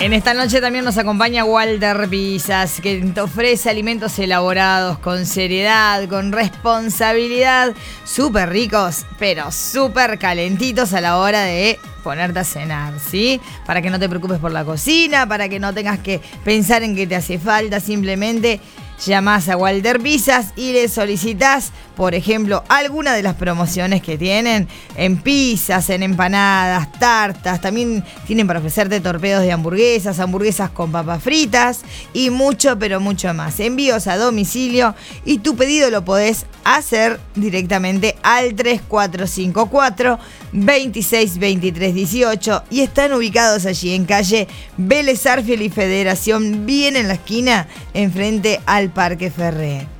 En esta noche también nos acompaña Walter Pizzas, que te ofrece alimentos elaborados con seriedad, con responsabilidad, súper ricos, pero súper calentitos a la hora de ponerte a cenar, ¿sí? Para que no te preocupes por la cocina, para que no tengas que pensar en que te hace falta, simplemente llamás a Walter Pizzas y le solicitas, por ejemplo, alguna de las promociones que tienen en pizzas, en empanadas, tartas. También tienen para ofrecerte torpedos de hamburguesas, hamburguesas con papas fritas y mucho, pero mucho más. Envíos a domicilio y tu pedido lo podés hacer directamente al 3454 26 23 18 y están ubicados allí en calle Vélez Arfiel y Federación, bien en la esquina, enfrente al Parque Ferré.